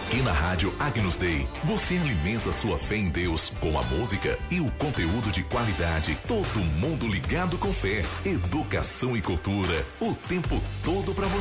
Aqui na Rádio Agnus Dei, você alimenta sua fé em Deus com a música e o conteúdo de qualidade. Todo mundo ligado com fé, educação e cultura, o tempo todo para você.